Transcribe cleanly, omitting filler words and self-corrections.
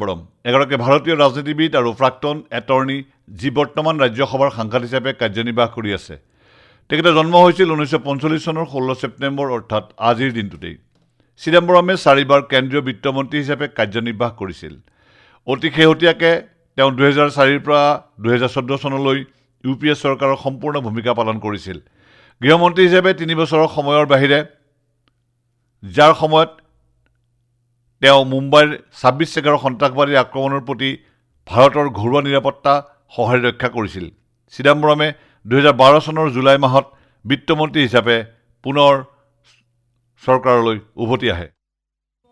চিদাম্বৰম এগৰাকী ভাৰতীয় ৰাজনীতিবিদ আৰু প্ৰাক্তন এটৰ্নী যি বৰ্তমান ৰাজ্যসভাৰ সাংসদ হিচাপে কাৰ্যনিৰ্বাহ কৰি আছে। তেখেতৰ জন্ম হৈছিল 1945 চনৰ 16 ছেপ্টেম্বৰ অৰ্থাৎ আজিৰ দিনটোতেই। চিদাম্বৰমে 4বাৰ কেন্দ্ৰীয় বিত্তমন্ত্ৰী হিচাপে কাৰ্যনিৰ্বাহ কৰিছিল। অতি শেহতীয়াকৈ তেওঁ 2004ৰ পৰা 2014 চনলৈ UPA চৰকাৰৰ সম্পূৰ্ণ ভূমিকা পালন কৰিছিল। গৃহমন্ত্ৰী হিচাপে 3 বছৰৰ সময়ৰ বাহিৰে যাৰ সময়ত তেওঁ মুম্বাইৰ 26 চেগাৰ সন্ত্ৰাসবাদী আক্ৰমণৰ প্ৰতি ভাৰতৰ ঘৰুৱা নিৰাপত্তা সঁহাৰি ৰক্ষা কৰিছিল। চিদাম্বৰমে 2012 চনৰ জুলাই মাহত বিত্তমন্ত্ৰী হিচাপে পুনৰ চৰকাৰলৈ উভতি আহে।